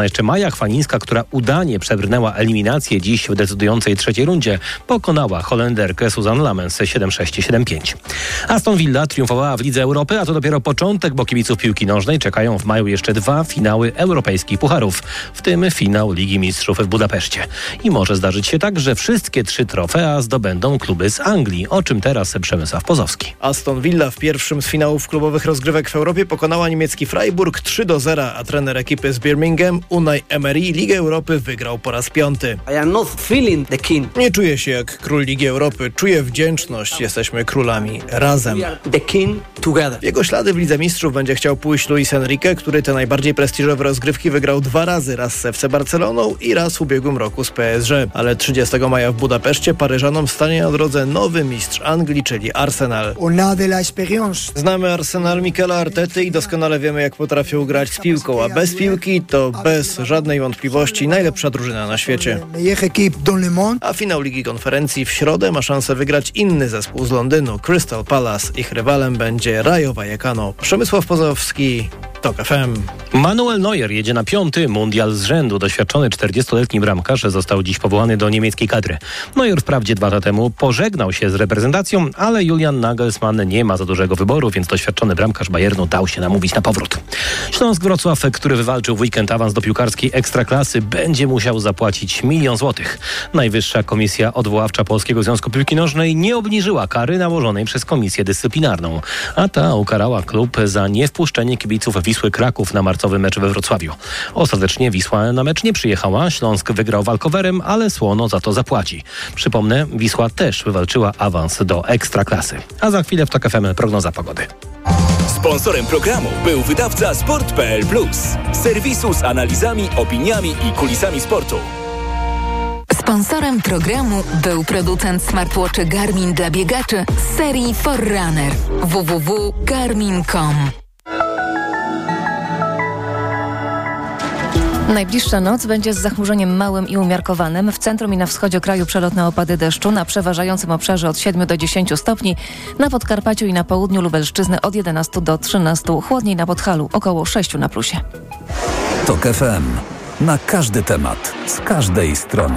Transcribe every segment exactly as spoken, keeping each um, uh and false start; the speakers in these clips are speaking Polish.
Jeszcze Maja Chwalińska, która udanie przebrnęła eliminację dziś w decydującej trzeciej rundzie, pokonała Holenderkę Suzanne Lamens siedem sześć siedem pięć. Aston Villa triumfowała w Lidze Europy, a to dopiero początek, bo kibiców piłki nożnej czekają w maju jeszcze dwa finały europejskich pucharów, w tym finał Ligi Mistrzów w Budapeszcie. I może zdarzyć się tak, że wszystkie trzy trofea zdobędą kluby z Anglii, o czym teraz Przemysław Pozowski. Aston Villa w pierwszym z finałów klubowych rozgrywek w Europie pokonała niemiecki Freiburg trzy do zera, a trener ekipy z Birmingham Unai Emery Ligę Europy wygrał po raz piąty. I am not feeling the king. Nie czuję się jak król Ligi Europy, czuję wdzięczność, jesteśmy królami razem. We are the king together. W jego ślady w Lidze Mistrzów będzie chciał pójść Luis Enrique, który te najbardziej prestiżowe rozgrywki wygrał dwa razy, raz z F C Barceloną i raz w ubiegłym roku z P S G. Ale trzydziestego maja w Budapeszcie Paryżanom stanie na drodze nowy mistrz Anglii, czyli Arsenal. Znamy Arsenal Mikela Artety i doskonale wiemy, jak potrafią grać z piłką, a bez piłki to bez żadnej wątpliwości najlepsza drużyna na świecie. A finał Ligi Konferencji w środę ma szansę wygrać inny zespół z Londynu, Crystal Palace. Ich rywalem będzie Rayo Vallecano. Przemysław Pozowski, TOK F M. Manuel Neuer jedzie na piąty mundial z rzędu. Doświadczony czterdziestoletni bramkarz został dziś powołany do niemieckiej kadry. Neuer wprawdzie dwa lata temu pożegnał się z reprezentacją, ale Julian Nagelsmann nie ma za dużego wyboru, więc doświadczony bramkarz Bayernu dał się namówić na powrót. Śląsk Wrocław, który wywalczył w weekend awans do piłkarskiej Ekstraklasy, będzie musiał zapłacić milion złotych. Najwyższa Komisja Odwoławcza Polskiego Związku Piłki Nożnej nie obniżyła kary nałożonej przez Komisję Dyscyplinarną, a ta ukarała klub za niewpuszczenie kibiców Wisły Kraków na marcowy mecz we Wrocławiu. Ostatecznie Wisła na mecz nie przyjechała, Śląsk wygrał walkowerem, ale słono za to zapłaci. Przypomnę, Wisła też wywalczyła awans do Ekstraklasy. A za chwilę w TOK F M prognoza pogody. Sponsorem programu był wydawca sport kropka p l plus, serwisu z analizami, opiniami i kulisami sportu. Sponsorem programu był producent smartwatchy Garmin dla biegaczy z serii Forerunner. w w w kropka garmin kropka com. Najbliższa noc będzie z zachmurzeniem małym i umiarkowanym. W centrum i na wschodzie kraju przelotne opady deszczu, na przeważającym obszarze od siedmiu do dziesięciu stopni, na Podkarpaciu i na południu Lubelszczyzny od jedenastu do trzynastu, chłodniej na Podhalu około sześciu na plusie. TOK F M. Na każdy temat, z każdej strony.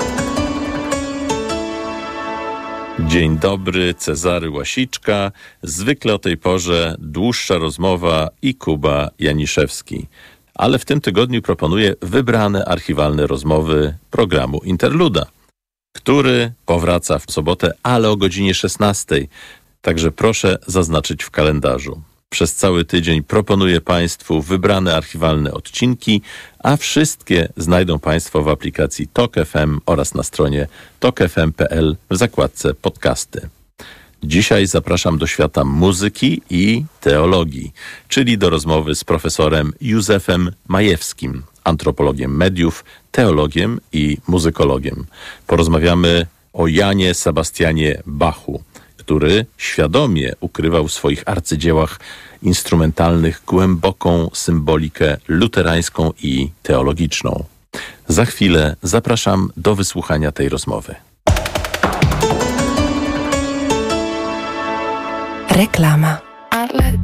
Dzień dobry, Cezary Łasiczka. Zwykle o tej porze dłuższa rozmowa i Kuba Janiszewski. Ale w tym tygodniu proponuję wybrane archiwalne rozmowy programu Interluda, który powraca w sobotę, ale o godzinie szesnastej. Także proszę zaznaczyć w kalendarzu. Przez cały tydzień proponuję Państwu wybrane archiwalne odcinki, a wszystkie znajdą Państwo w aplikacji TOK F M oraz na stronie tok f m kropka p l w zakładce podcasty. Dzisiaj zapraszam do świata muzyki i teologii, czyli do rozmowy z profesorem Józefem Majewskim, antropologiem mediów, teologiem i muzykologiem. Porozmawiamy o Janie Sebastianie Bachu, który świadomie ukrywał w swoich arcydziełach instrumentalnych głęboką symbolikę luterańską i teologiczną. Za chwilę zapraszam do wysłuchania tej rozmowy. Reklama.